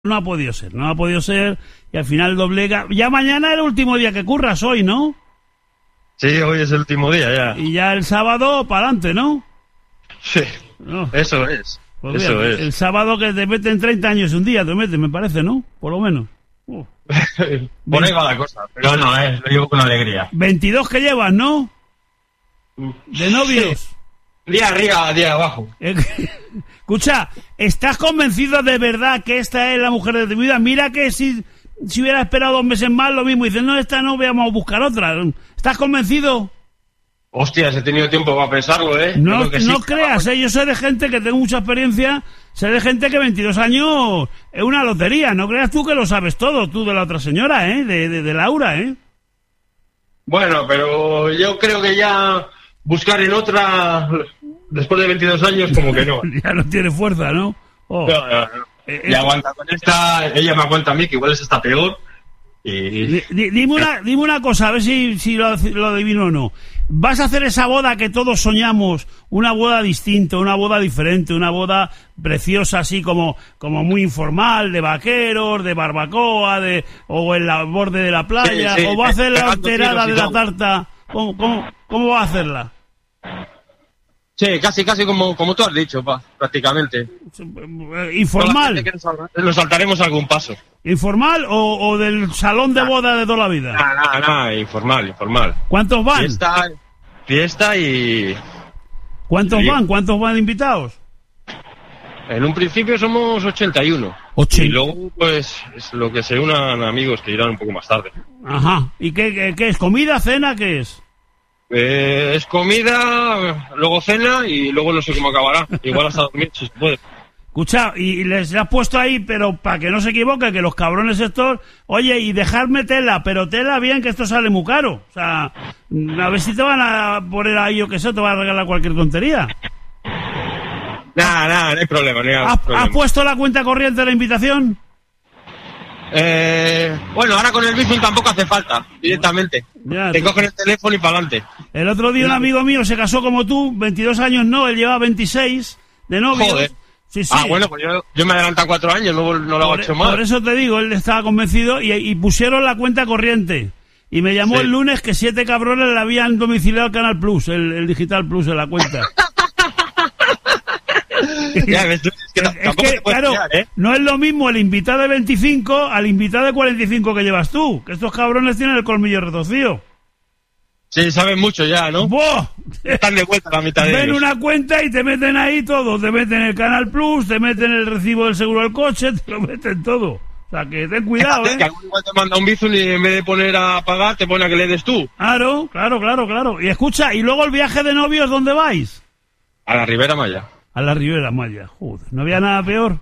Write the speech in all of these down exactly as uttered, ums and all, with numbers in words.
No ha podido ser, no ha podido ser, y al final doblega. Ya mañana es el último día que curras hoy, ¿no? Sí, hoy es el último día ya. Y ya el sábado para adelante, ¿no? Sí, no. Eso es, pues eso mira, es. El sábado que te meten treinta años un día, te meten, me parece, ¿no? Por lo menos. Uh. Por ahí va la cosa, pero no, eh, lo llevo con alegría. veintidós que llevas, ¿no? De novios. Sí. Día arriba, día abajo. Escucha, ¿estás convencido de verdad que esta es la mujer de tu vida? Mira que si, si hubiera esperado dos meses más, lo mismo. Dices, no, esta no, vamos a buscar otra. ¿Estás convencido? Hostias, he tenido tiempo para pensarlo, ¿eh? No, que no sí, creas, ¿eh? Yo sé de gente que tengo mucha experiencia, sé de gente que veintidós años es una lotería. No creas tú que lo sabes todo, tú de la otra señora, ¿eh? De, de, de Laura, ¿eh? Bueno, pero yo creo que ya buscar en otra, después de veintidós años, como que no. Ya no tiene fuerza, ¿no? Oh. No, no, no. Eh, y aguanta con esta, ella me aguanta a mí, que igual es hasta peor. Y... D- d- dime, una, dime una cosa, a ver si, si lo, lo adivino o no. ¿Vas a hacer esa boda que todos soñamos? Una boda distinta, una boda diferente, una boda preciosa, así como, como muy informal, de vaqueros, de barbacoa, de, o en la borde de la playa, Sí, sí, o va a hacer la alterada de la todo. tarta. ¿Cómo, cómo, cómo va a hacerla? Sí, casi, casi como, como tú has dicho, pa, prácticamente. ¿Informal? Solamente que Nos, nos saltaremos algún paso. ¿Informal o, o del salón de boda de toda la vida? Nada, nada, nada, informal, informal. ¿Cuántos van? Fiesta, fiesta y... ¿Cuántos Sí. van? ¿Cuántos van invitados? En un principio somos ochenta y uno. ochenta. Y luego, pues, es lo que se unan amigos que irán un poco más tarde. Ajá. ¿Y qué, qué, qué es? ¿Comida, cena? ¿Qué es? Eh, es comida, luego cena y luego no sé cómo acabará. Igual hasta dormir, si se puede. Escucha, y les has puesto ahí, pero para que no se equivoque, que los cabrones estos, oye, y dejarme tela, pero tela bien, que esto sale muy caro. O sea, a ver si te van a poner ahí, yo que sé, te van a regalar cualquier tontería. Nada, nada, no hay problema, no hay ¿Has, problema. has puesto la cuenta corriente de la invitación? Eh, bueno, ahora con el Bizum tampoco hace falta, directamente. Ya, Te tú- cogen el teléfono y para adelante. El otro día un amigo mío se casó como tú, veintidós años no, él llevaba veintiséis de novio. Joder. Sí, sí. Ah, bueno, pues yo, yo me adelanto cuatro años, no, no lo hago Por, hecho mal. por eso te digo, él estaba convencido y, y pusieron la cuenta corriente. Y me llamó Sí. el lunes que siete cabrones le habían domiciliado el Canal Plus, el, el Digital Plus en la cuenta. Ya ves tú, es que Es tampoco que, te puedes claro, fiar, ¿eh? no es lo mismo el invitado de veinticinco al invitado de cuarenta y cinco que llevas tú. Que estos cabrones tienen el colmillo retorcido. Sí, saben mucho ya, ¿no? ¡Buah! Están de vuelta la mitad de Ven ellos. una cuenta y te meten ahí todo. Te meten el Canal Plus, te meten el recibo del seguro del coche, te lo meten todo. O sea, que ten cuidado, Fíjate que ¿eh? algún igual te manda un Bizum y en vez de poner a pagar, te pone a que le des tú. Claro, claro, claro, claro. Y escucha, ¿y luego el viaje de novios dónde vais? A la Ribera Maya. A la Ribera Maya. Joder, ¿no había nada peor?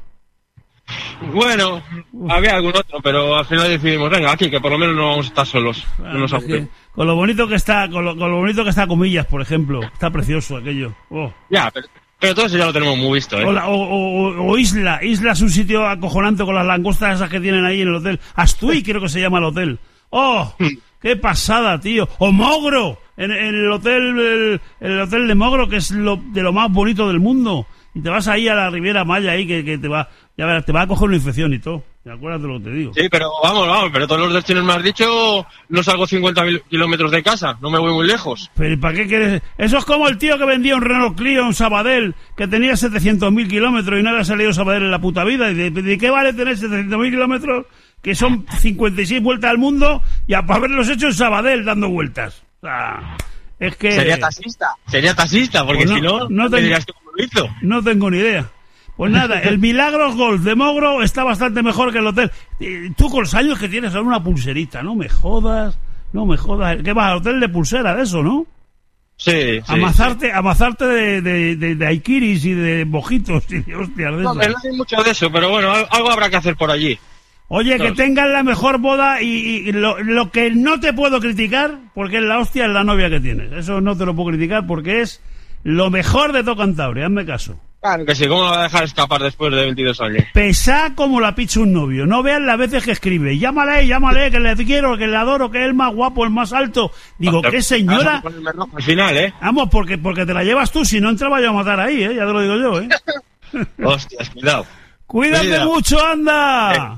Bueno, había algún otro, pero al final decidimos, venga, aquí, que por lo menos no vamos a estar solos. No nos Ah, es que aburrimos. con lo bonito que está, con lo, con lo bonito que está Comillas, por ejemplo. Está precioso aquello. Oh. Ya, pero, pero todo eso ya lo tenemos muy visto, ¿eh? O, la- o- o- o Isla. Isla es un sitio acojonante con las langostas esas que tienen ahí en el hotel. Astui creo que se llama el hotel. ¡Oh! ¡Qué pasada, tío! ¡O Mogro! En, en el hotel el, el hotel de Mogro, que es lo, de lo más bonito del mundo. Y te vas ahí a la Riviera Maya ahí, que, que te va ya verás, te va a coger una infección y todo. ¿Te acuerdas de lo que te digo? Sí, pero vamos, vamos, pero todos los destinos me has dicho, no salgo cincuenta mil kilómetros de casa, no me voy muy lejos. Pero ¿y para qué quieres? Eso es como el tío que vendía un Renault Clio en Sabadell, que tenía setecientos mil kilómetros y no había salido a Sabadell en la puta vida. ¿Y de, de qué vale tener setecientos mil kilómetros? Que son cincuenta y seis vueltas al mundo y a para haberlos hecho en Sabadell dando vueltas. O sea, es que... Sería taxista, sería taxista, porque Pues no, si no, no me te- dirías tú cómo lo hizo. No tengo ni idea. Pues nada, el Milagros Golf de Mogro está bastante mejor que el hotel. Y tú con los años que tienes ahora una pulserita, no me jodas, no me jodas. ¿Qué vas al hotel de pulsera de eso, no? Sí, sí. Amazarte, amazarte de, de, de, de aikiris y de mojitos y de hostias de No, esas. no hay mucho de eso, pero bueno, al- algo habrá que hacer por allí. Oye, que Claro. tengan la mejor boda y, y lo, lo que no te puedo criticar, porque es la hostia, es la novia que tienes. Eso no te lo puedo criticar porque es lo mejor de todo Cantabria, hazme caso. Claro que sí, ¿cómo la va a dejar escapar después de veintidós años? Pesá como la picha un novio. No vean las veces que escribe. Llámale, llámale, que le quiero, que le adoro, que es el más guapo, el más alto. Digo, ¿qué señora? Vas a ponerme rojo al final, ¿eh? Vamos, porque, porque te la llevas tú. Si no entraba yo a matar ahí, ¿eh? Ya te lo digo yo, ¿eh? Hostias, cuidado. Cuídate Cuida. mucho, anda.